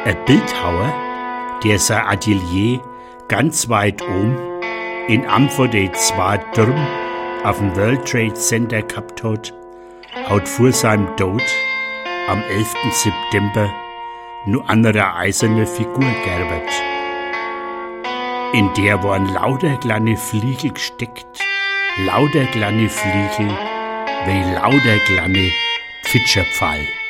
Ein Bildhauer, der sein Atelier ganz weit oben in einem von den zwei Türmen auf dem World Trade Center gehabt hat vor seinem Tod am 11. September nur an einer eisernen Figur gearbeitet. In der waren lauter kleine Fliegel gesteckt, lauter kleine Fliegel wie lauter kleine Pfitscherpfahl.